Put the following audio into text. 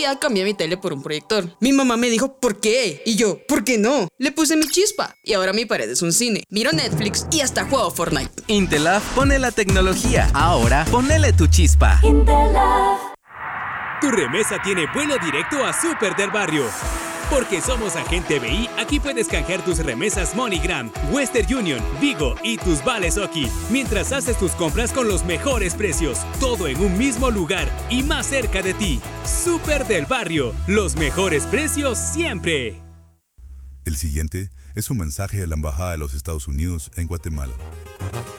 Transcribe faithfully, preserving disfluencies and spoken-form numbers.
día cambié mi tele por un proyector. Mi mamá me dijo, ¿por qué? Y yo, ¿por qué no? Le puse mi chispa y ahora mi pared es un cine. Miro Netflix y hasta juego Fortnite. Intelaf pone la tecnología. Ahora ponele tu chispa. Intelaf. Tu remesa tiene vuelo directo a Super del Barrio. Porque somos Agente B I, aquí puedes canjear tus remesas MoneyGram, Western Union, Vigo y tus vales Oki, mientras haces tus compras con los mejores precios, todo en un mismo lugar y más cerca de ti. Super del Barrio, los mejores precios siempre. El siguiente es un mensaje de la Embajada de los Estados Unidos en Guatemala.